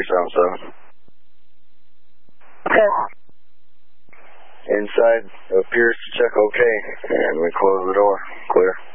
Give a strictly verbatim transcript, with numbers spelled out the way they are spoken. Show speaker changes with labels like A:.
A: seven seven.
B: Okay.
A: Inside appears to check okay, and we close the door. Clear.